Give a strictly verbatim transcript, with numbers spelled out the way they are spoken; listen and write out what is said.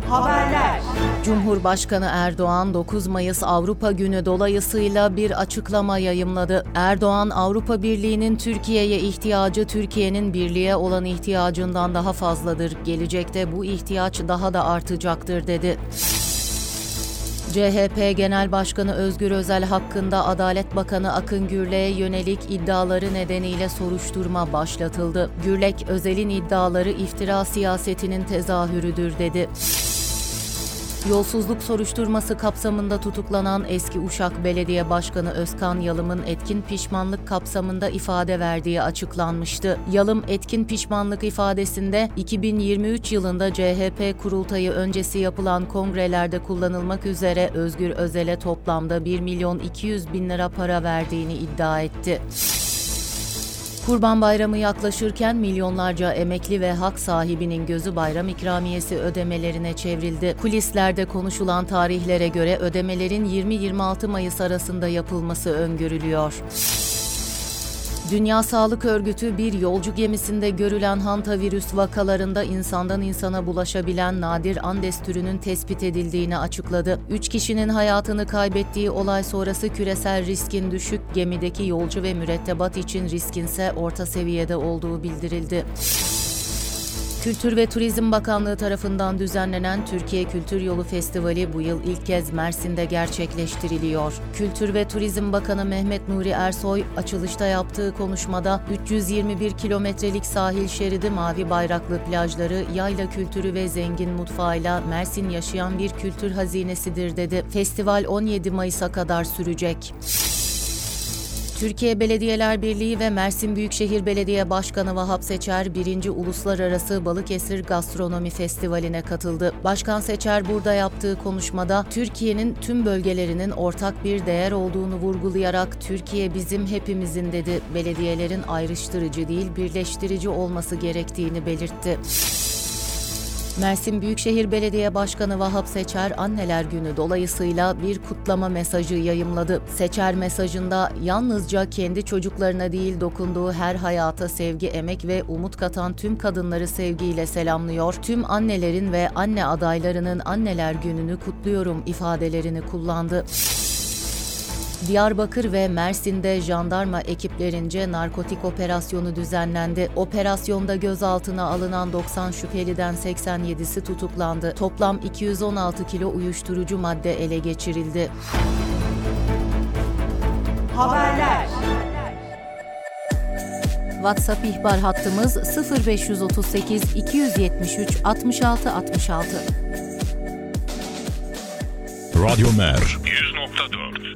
Haberler. Cumhurbaşkanı Erdoğan dokuz Mayıs Avrupa Günü dolayısıyla bir açıklama yayımladı. Erdoğan, Avrupa Birliği'nin Türkiye'ye ihtiyacı Türkiye'nin birliğe olan ihtiyacından daha fazladır. Gelecekte bu ihtiyaç daha da artacaktır dedi. C H P Genel Başkanı Özgür Özel hakkında Adalet Bakanı Akın Gürlek'e yönelik iddiaları nedeniyle soruşturma başlatıldı. Gürlek, Özel'in iddiaları iftira siyasetinin tezahürüdür dedi. Yolsuzluk soruşturması kapsamında tutuklanan eski Uşak Belediye Başkanı Özkan Yalım'ın etkin pişmanlık kapsamında ifade verdiği açıklanmıştı. Yalım, etkin pişmanlık ifadesinde iki bin yirmi üç yılında C H P kurultayı öncesi yapılan kongrelerde kullanılmak üzere Özgür Özel'e toplamda bir milyon iki yüz bin lira para verdiğini iddia etti. Kurban Bayramı yaklaşırken milyonlarca emekli ve hak sahibinin gözü bayram ikramiyesi ödemelerine çevrildi. Kulislerde konuşulan tarihlere göre ödemelerin yirmi yirmi altı Mayıs arasında yapılması öngörülüyor. Dünya Sağlık Örgütü bir yolcu gemisinde görülen hantavirüs vakalarında insandan insana bulaşabilen nadir Andes türünün tespit edildiğini açıkladı. Üç kişinin hayatını kaybettiği olay sonrası küresel riskin düşük, gemideki yolcu ve mürettebat için riskinse orta seviyede olduğu bildirildi. Kültür ve Turizm Bakanlığı tarafından düzenlenen Türkiye Kültür Yolu Festivali bu yıl ilk kez Mersin'de gerçekleştiriliyor. Kültür ve Turizm Bakanı Mehmet Nuri Ersoy, açılışta yaptığı konuşmada üç yüz yirmi bir kilometrelik sahil şeridi, mavi bayraklı plajları, yayla kültürü ve zengin mutfağıyla Mersin yaşayan bir kültür hazinesidir dedi. Festival on yedi Mayıs'a kadar sürecek. Türkiye Belediyeler Birliği ve Mersin Büyükşehir Belediye Başkanı Vahap Seçer, birinci. Uluslararası Balıkesir Gastronomi Festivali'ne katıldı. Başkan Seçer burada yaptığı konuşmada, Türkiye'nin tüm bölgelerinin ortak bir değer olduğunu vurgulayarak, Türkiye bizim hepimizin dedi. Belediyelerin ayrıştırıcı değil, birleştirici olması gerektiğini belirtti. Mersin Büyükşehir Belediye Başkanı Vahap Seçer, Anneler Günü dolayısıyla bir kutlama mesajı yayımladı. Seçer mesajında, yalnızca kendi çocuklarına değil dokunduğu her hayata sevgi, emek ve umut katan tüm kadınları sevgiyle selamlıyor. Tüm annelerin ve anne adaylarının Anneler Günü'nü kutluyorum ifadelerini kullandı. Diyarbakır ve Mersin'de jandarma ekiplerince narkotik operasyonu düzenlendi. Operasyonda gözaltına alınan doksan şüpheliden seksen yedisi tutuklandı. Toplam iki yüz on altı kilo uyuşturucu madde ele geçirildi. Haberler. WhatsApp ihbar hattımız sıfır beş otuz sekiz iki yüz yetmiş üç altmış altı altmış altı. Radyo Mer yüz nokta dört